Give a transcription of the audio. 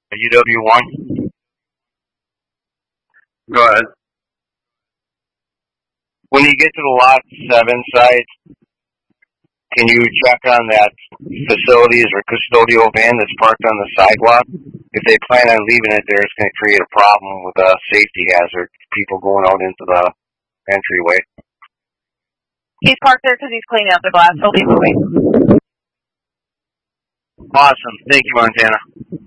UW1. Go ahead. When you get to the lot 7 site, can you check on that facilities or custodial van that's parked on the sidewalk? If they plan on leaving it there, it's going to create a problem with a safety hazard. People going out into the entryway. He's parked there because he's cleaning up the glass. He'll be moving. Awesome. Thank you, Montana.